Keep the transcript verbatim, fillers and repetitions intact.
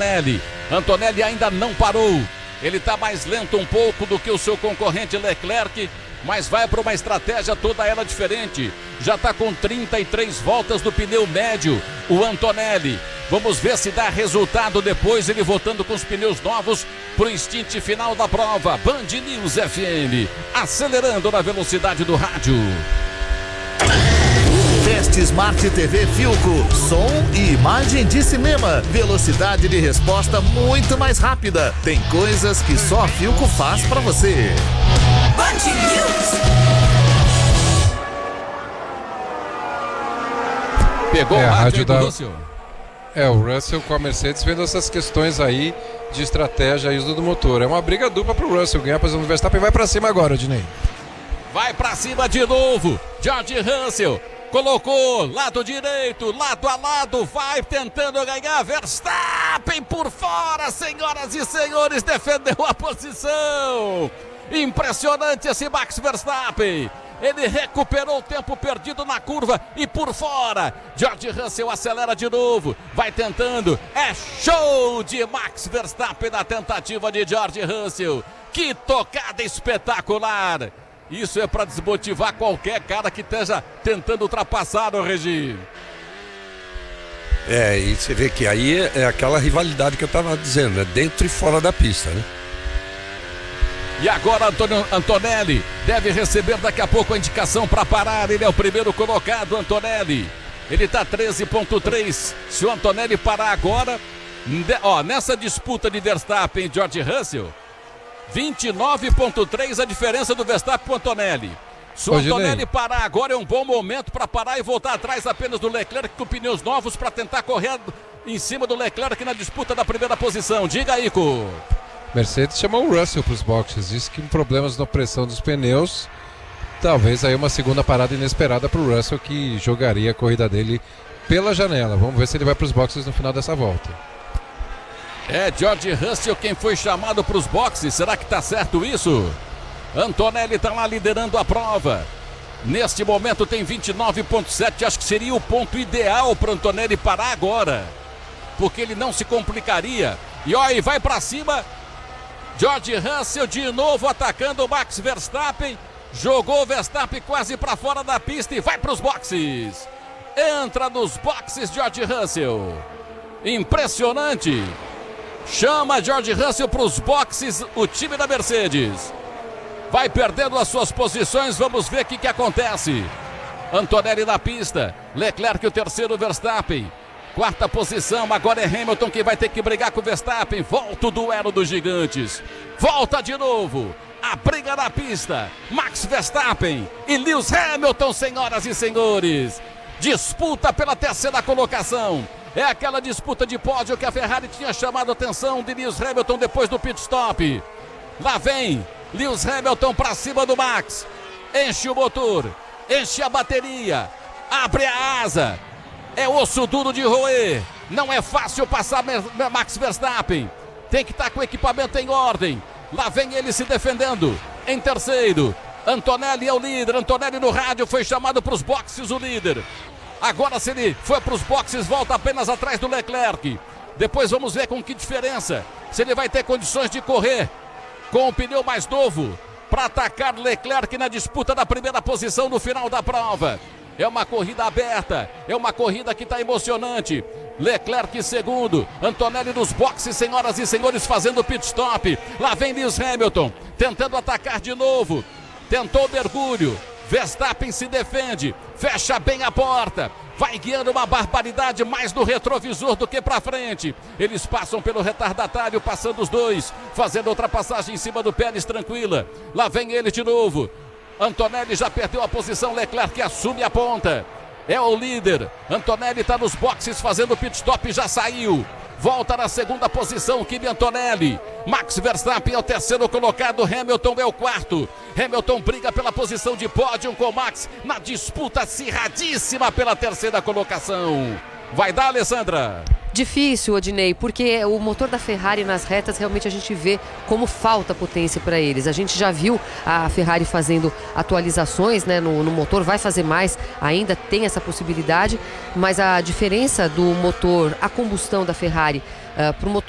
Antonelli. Antonelli ainda não parou. Ele está mais lento um pouco do que o seu concorrente Leclerc, mas vai para uma estratégia toda ela diferente. Já está com trinta e três voltas do pneu médio, o Antonelli. Vamos ver se dá resultado depois, ele voltando com os pneus novos para o instante final da prova. Band News F M, acelerando na velocidade do rádio. Teste Smart T V Philco, som e imagem de cinema, velocidade de resposta muito mais rápida. Tem coisas que só a Philco faz pra você. Band News. Pegou é, o a rádio da... do Russell. É, o Russell com a Mercedes vendo essas questões aí de estratégia e uso do motor. É uma briga dupla pro Russell ganhar a posição do Verstappen. Vai pra cima agora, Odinei. Vai pra cima de novo, George Russell. Colocou lado direito, lado a lado, vai tentando ganhar. Verstappen por fora, senhoras e senhores, defendeu a posição. Impressionante esse Max Verstappen. Ele recuperou o tempo perdido na curva e por fora. George Russell acelera de novo, vai tentando. É show de Max Verstappen na tentativa de George Russell. Que tocada espetacular. Isso é para desmotivar qualquer cara que esteja tentando ultrapassar o Regi. É, e você vê que aí é aquela rivalidade que eu estava dizendo, é dentro e fora da pista, né? E agora Antônio Antonelli deve receber daqui a pouco a indicação para parar. Ele é o primeiro colocado, Antonelli. Ele está treze ponto três. Se o Antonelli parar agora, de, ó, nessa disputa de Verstappen e George Russell, vinte e nove ponto três a diferença do Verstappen para o Antonelli. Se o Antonelli parar agora é um bom momento para parar e voltar atrás apenas do Leclerc com pneus novos para tentar correr em cima do Leclerc na disputa da primeira posição. Diga aí, Ico. Mercedes chamou o Russell para os boxes, disse que com problemas na pressão dos pneus, talvez aí uma segunda parada inesperada para o Russell, que jogaria a corrida dele pela janela. Vamos ver se ele vai para os boxes no final dessa volta. É George Russell quem foi chamado para os boxes, será que está certo isso? Antonelli está lá liderando a prova. Neste momento tem vinte e nove ponto sete, acho que seria o ponto ideal para Antonelli parar agora, porque ele não se complicaria. E olha, e vai para cima. George Russell de novo atacando o Max Verstappen. Jogou o Verstappen quase para fora da pista e vai para os boxes. Entra nos boxes George Russell. Impressionante. Chama George Russell para os boxes o time da Mercedes. Vai perdendo as suas posições, vamos ver o que, que acontece. Antonelli na pista. Leclerc o terceiro, Verstappen. Quarta posição, agora é Hamilton que vai ter que brigar com o Verstappen. Volta o duelo dos gigantes. Volta de novo. A briga na pista. Max Verstappen e Lewis Hamilton, senhoras e senhores. Disputa pela terceira colocação. É aquela disputa de pódio que a Ferrari tinha chamado a atenção de Lewis Hamilton depois do pit stop. Lá vem Lewis Hamilton para cima do Max. Enche o motor, enche a bateria, abre a asa. É osso duro de roer. Não é fácil passar Max Verstappen. Tem que estar com o equipamento em ordem. Lá vem ele se defendendo. Em terceiro, Antonelli é o líder. Antonelli no rádio foi chamado para os boxes, o líder. Agora, se ele foi para os boxes, volta apenas atrás do Leclerc. Depois vamos ver com que diferença. Se ele vai ter condições de correr com o pneu mais novo para atacar Leclerc na disputa da primeira posição no final da prova. É uma corrida aberta, é uma corrida que está emocionante. Leclerc segundo, Antonelli nos boxes, senhoras e senhores, fazendo pit stop. Lá vem Lewis Hamilton, tentando atacar de novo. Tentou mergulho, Verstappen se defende, fecha bem a porta. Vai guiando uma barbaridade mais no retrovisor do que para frente. Eles passam pelo retardatário, passando os dois, fazendo ultrapassagem em cima do Pérez, tranquila. Lá vem ele de novo. Antonelli já perdeu a posição, Leclerc assume a ponta. É o líder. Antonelli está nos boxes fazendo pit stop e já saiu. Volta na segunda posição, Kimi Antonelli. Max Verstappen é o terceiro colocado, Hamilton é o quarto. Hamilton briga pela posição de pódio com Max na disputa acirradíssima pela terceira colocação. Vai dar, Alessandra? Difícil, Odinei, porque o motor da Ferrari nas retas realmente a gente vê como falta potência para eles. A gente já viu a Ferrari fazendo atualizações, né, no, no motor, vai fazer mais, ainda tem essa possibilidade, mas a diferença do motor a combustão da Ferrari uh, para o motor